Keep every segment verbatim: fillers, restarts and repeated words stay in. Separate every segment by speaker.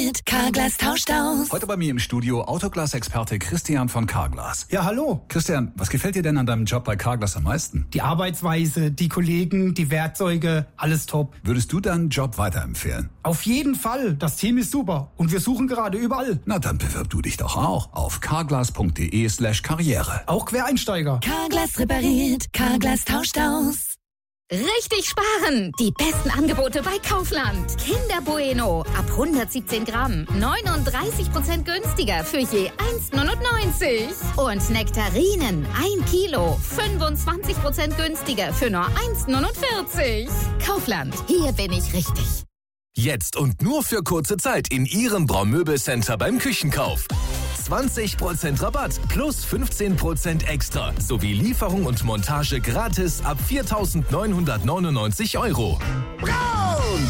Speaker 1: Carglass tauscht aus.
Speaker 2: Heute bei mir im Studio Autoglas-Experte Christian von Carglass.
Speaker 3: Ja, hallo.
Speaker 2: Christian, was gefällt dir denn an deinem Job bei Carglass am meisten?
Speaker 3: Die Arbeitsweise, die Kollegen, die Werkzeuge, alles top.
Speaker 2: Würdest du deinen Job weiterempfehlen?
Speaker 3: Auf jeden Fall. Das Team ist super. Und wir suchen gerade überall.
Speaker 2: Na, dann bewirb du dich doch auch auf carglass.de slash karriere.
Speaker 3: Auch Quereinsteiger.
Speaker 1: Carglass repariert. Carglass tauscht aus.
Speaker 4: Richtig sparen! Die besten Angebote bei Kaufland. Kinder Bueno ab hundertsiebzehn Gramm. neununddreißig Prozent günstiger für je eins neunundneunzig. Und Nektarinen ein Kilo. fünfundzwanzig Prozent günstiger für nur eins neunundvierzig. Kaufland, hier bin ich richtig.
Speaker 5: Jetzt und nur für kurze Zeit in Ihrem Braumöbelcenter beim Küchenkauf. zwanzig Prozent Rabatt plus fünfzehn Prozent extra sowie Lieferung und Montage gratis ab viertausendneunhundertneunundneunzig Euro.
Speaker 6: Braun!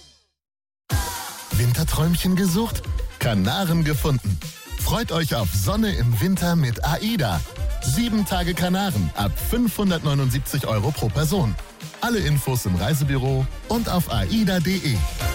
Speaker 6: Winterträumchen gesucht? Kanaren gefunden. Freut euch auf Sonne im Winter mit AIDA. Sieben Tage Kanaren ab fünfhundertneunundsiebzig Euro pro Person. Alle Infos im Reisebüro und auf aida punkt de.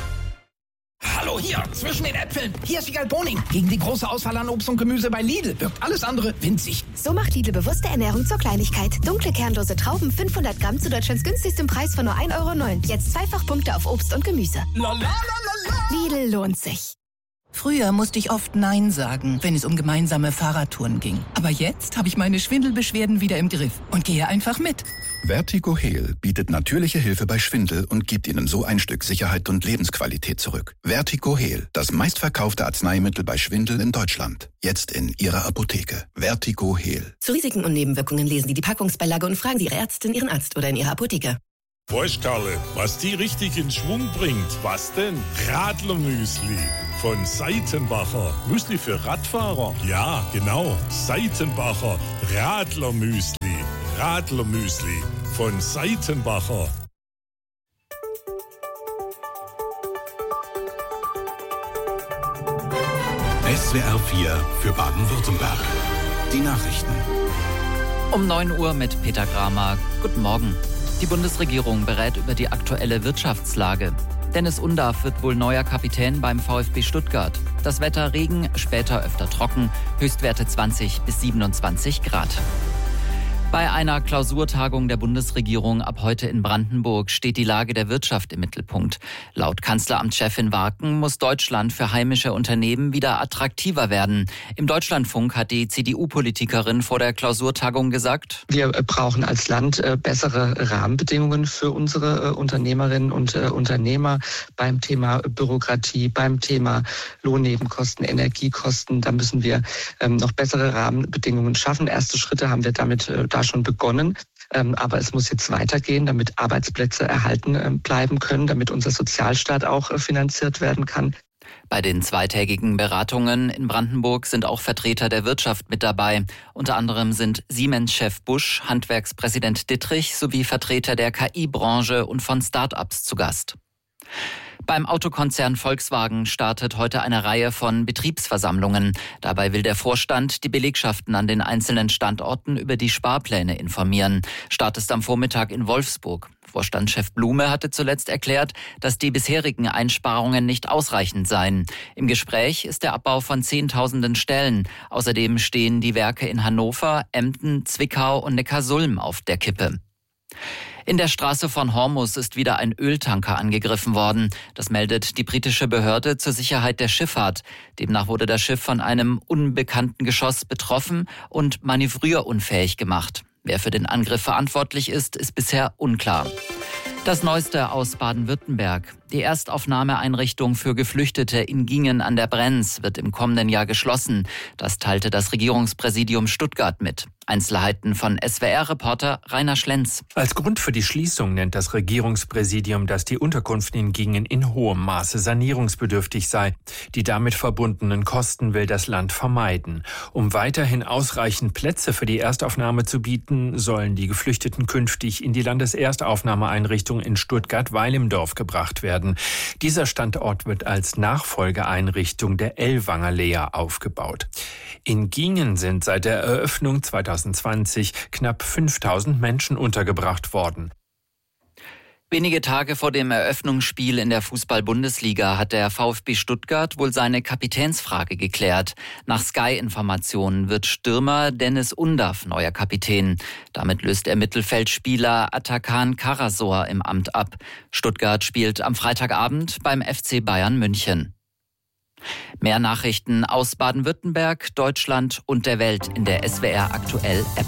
Speaker 7: Hallo hier, zwischen den Äpfeln. Hier ist Wiegald Boning. Gegen die große Auswahl an Obst und Gemüse bei Lidl wirkt alles andere winzig.
Speaker 8: So macht Lidl bewusste Ernährung zur Kleinigkeit. Dunkle, kernlose Trauben, fünfhundert Gramm zu Deutschlands günstigstem Preis von nur ein Euro neun. Jetzt zweifach Punkte auf Obst und Gemüse.
Speaker 7: La, la, la, la, la.
Speaker 8: Lidl lohnt sich.
Speaker 9: Früher musste ich oft Nein sagen, wenn es um gemeinsame Fahrradtouren ging. Aber jetzt habe ich meine Schwindelbeschwerden wieder im Griff und gehe einfach mit.
Speaker 10: Vertigo Heal bietet natürliche Hilfe bei Schwindel und gibt Ihnen so ein Stück Sicherheit und Lebensqualität zurück. Vertigo Heal, das meistverkaufte Arzneimittel bei Schwindel in Deutschland. Jetzt in Ihrer Apotheke. Vertigo Heal.
Speaker 8: Zu Risiken und Nebenwirkungen lesen Sie die Packungsbeilage und fragen Sie Ihre Ärztin, Ihren Arzt oder in Ihrer Apotheke.
Speaker 11: Karle, was die richtig in Schwung bringt. Was denn? Radlermüsli von Seitenbacher. Müsli für Radfahrer? Ja, genau. Seitenbacher Radlermüsli. Radlermüsli von Seitenbacher.
Speaker 12: S W R vier für Baden-Württemberg. Die Nachrichten.
Speaker 13: Um neun Uhr mit Peter Kramer. Guten Morgen. Die Bundesregierung berät über die aktuelle Wirtschaftslage. Dennis Undarf wird wohl neuer Kapitän beim VfB Stuttgart. Das Wetter Regen, später öfter trocken, Höchstwerte zwanzig bis siebenundzwanzig Grad. Bei einer Klausurtagung der Bundesregierung ab heute in Brandenburg steht die Lage der Wirtschaft im Mittelpunkt. Laut Kanzleramtschefin Warken muss Deutschland für heimische Unternehmen wieder attraktiver werden. Im Deutschlandfunk hat die C D U-Politikerin vor der Klausurtagung gesagt:
Speaker 14: Wir brauchen als Land bessere Rahmenbedingungen für unsere Unternehmerinnen und Unternehmer beim Thema Bürokratie, beim Thema Lohnnebenkosten, Energiekosten. Da müssen wir noch bessere Rahmenbedingungen schaffen. Erste Schritte haben wir damit da schon begonnen. Aber es muss jetzt weitergehen, damit Arbeitsplätze erhalten bleiben können, damit unser Sozialstaat auch finanziert werden kann.
Speaker 13: Bei den zweitägigen Beratungen in Brandenburg sind auch Vertreter der Wirtschaft mit dabei. Unter anderem sind Siemens-Chef Busch, Handwerkspräsident Dittrich sowie Vertreter der K I-Branche und von Start-ups zu Gast. Beim Autokonzern Volkswagen startet heute eine Reihe von Betriebsversammlungen. Dabei will der Vorstand die Belegschaften an den einzelnen Standorten über die Sparpläne informieren. Start ist am Vormittag in Wolfsburg. Vorstandschef Blume hatte zuletzt erklärt, dass die bisherigen Einsparungen nicht ausreichend seien. Im Gespräch ist der Abbau von Zehntausenden Stellen. Außerdem stehen die Werke in Hannover, Emden, Zwickau und Neckarsulm auf der Kippe. In der Straße von Hormuz ist wieder ein Öltanker angegriffen worden. Das meldet die britische Behörde zur Sicherheit der Schifffahrt. Demnach wurde das Schiff von einem unbekannten Geschoss betroffen und manövrierunfähig gemacht. Wer für den Angriff verantwortlich ist, ist bisher unklar. Das Neueste aus Baden-Württemberg. Die Erstaufnahmeeinrichtung für Geflüchtete in Gingen an der Brenz wird im kommenden Jahr geschlossen. Das teilte das Regierungspräsidium Stuttgart mit. Einzelheiten von S W R-Reporter Rainer Schlenz.
Speaker 15: Als Grund für die Schließung nennt das Regierungspräsidium, dass die Unterkunft in Gingen in hohem Maße sanierungsbedürftig sei. Die damit verbundenen Kosten will das Land vermeiden. Um weiterhin ausreichend Plätze für die Erstaufnahme zu bieten, sollen die Geflüchteten künftig in die Landeserstaufnahmeeinrichtung in Stuttgart-Weil im Dorf gebracht werden. Dieser Standort wird als Nachfolgeeinrichtung der Ellwanger Lea aufgebaut. In Gingen sind seit der Eröffnung zweitausendzwanzig knapp fünftausend Menschen untergebracht worden.
Speaker 13: Wenige Tage vor dem Eröffnungsspiel in der Fußball-Bundesliga hat der VfB Stuttgart wohl seine Kapitänsfrage geklärt. Nach Sky-Informationen wird Stürmer Dennis Undav neuer Kapitän. Damit löst er Mittelfeldspieler Atakan Karasor im Amt ab. Stuttgart spielt am Freitagabend beim F C Bayern München. Mehr Nachrichten aus Baden-Württemberg, Deutschland und der Welt in der S W R Aktuell App.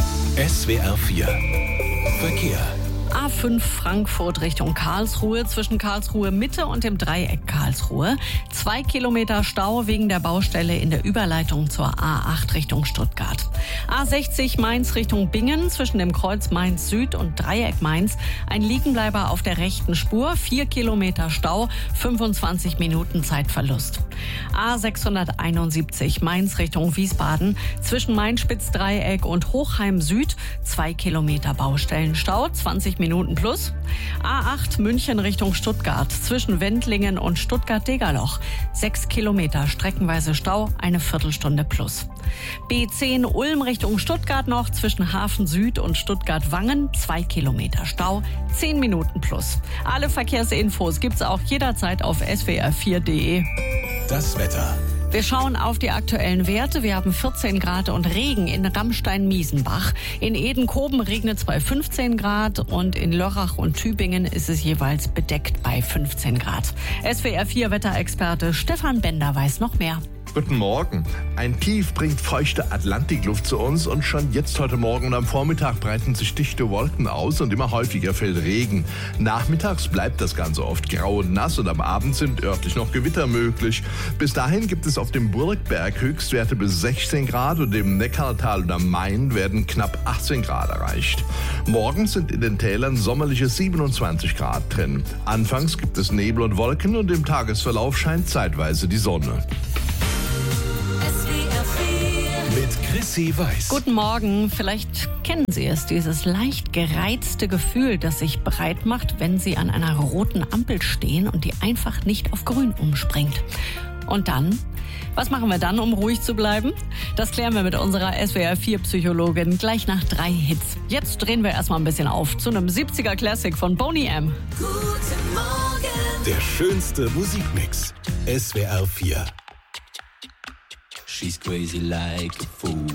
Speaker 12: S W R vier Verkehr.
Speaker 16: A fünf Frankfurt Richtung Karlsruhe zwischen Karlsruhe Mitte und dem Dreieck Karlsruhe. Zwei Kilometer Stau wegen der Baustelle in der Überleitung zur A acht Richtung Stuttgart. A sechzig Mainz Richtung Bingen zwischen dem Kreuz Mainz Süd und Dreieck Mainz. Ein Liegenbleiber auf der rechten Spur. Vier Kilometer Stau, fünfundzwanzig Minuten Zeitverlust. A sechshunderteinundsiebzig Mainz Richtung Wiesbaden zwischen Main-Spitz-Dreieck und Hochheim Süd. Zwei Kilometer Baustellenstau, zwanzig Minuten plus. A acht München Richtung Stuttgart zwischen Wendlingen und Stuttgart-Degerloch. Sechs Kilometer streckenweise Stau, eine Viertelstunde plus. B zehn Ulm Richtung Stuttgart noch zwischen Hafen Süd und Stuttgart-Wangen. Zwei Kilometer Stau, zehn Minuten plus. Alle Verkehrsinfos gibt's auch jederzeit auf s w r vier punkt d e.
Speaker 12: Das Wetter.
Speaker 16: Wir schauen auf die aktuellen Werte. Wir haben vierzehn Grad und Regen in Ramstein-Miesenbach. In Edenkoben regnet es bei fünfzehn Grad und in Lörrach und Tübingen ist es jeweils bedeckt bei fünfzehn Grad. S W R vier Wetterexperte Stefan Bender weiß noch mehr.
Speaker 17: Guten Morgen. Ein Tief bringt feuchte Atlantikluft zu uns und schon jetzt heute Morgen und am Vormittag breiten sich dichte Wolken aus und immer häufiger fällt Regen. Nachmittags bleibt das Ganze oft grau und nass und am Abend sind örtlich noch Gewitter möglich. Bis dahin gibt es auf dem Burgberg Höchstwerte bis sechzehn Grad und im Neckartal und am Main werden knapp achtzehn Grad erreicht. Morgen sind in den Tälern sommerliche siebenundzwanzig Grad drin. Anfangs gibt es Nebel und Wolken und im Tagesverlauf scheint zeitweise die Sonne.
Speaker 12: Mit Chrissy Weiß.
Speaker 16: Guten Morgen. Vielleicht kennen Sie es, dieses leicht gereizte Gefühl, das sich breit macht, wenn Sie an einer roten Ampel stehen und die einfach nicht auf grün umspringt. Und dann? Was machen wir dann, um ruhig zu bleiben? Das klären wir mit unserer S W R vier Psychologin gleich nach drei Hits. Jetzt drehen wir erstmal ein bisschen auf zu einem siebziger Classic von Boney M.
Speaker 1: Guten Morgen.
Speaker 12: Der schönste Musikmix. S W R vier.
Speaker 18: She's crazy like a fool.